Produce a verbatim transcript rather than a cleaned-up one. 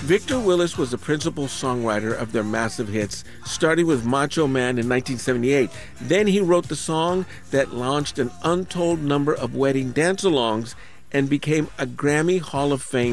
Victor Willis was the principal songwriter of their massive hits, starting with Macho Man in nineteen seventy-eight. Then he wrote the song that launched an untold number of wedding dance-alongs and became a Grammy Hall of Fame